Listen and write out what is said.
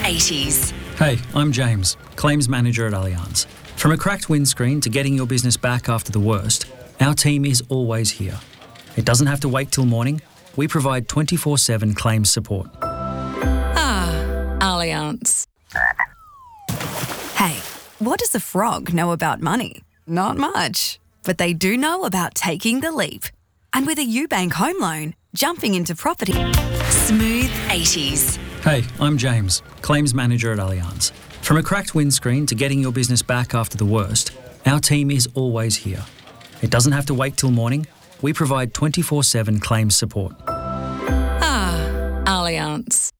80s. Hey, I'm James, Claims Manager at Allianz. From a cracked windscreen to getting your business back after the worst, our team is always here. It doesn't have to wait till morning. We provide 24/7 claims support. Allianz. Hey, what does a frog know about money? Not much. But they do know about taking the leap. And with a UBank home loan, jumping into property. Smooth 80s. Hey, I'm James, Claims Manager at Allianz. From a cracked windscreen to getting your business back after the worst, our team is always here. It doesn't have to wait till morning. We provide 24/7 claims support. Allianz.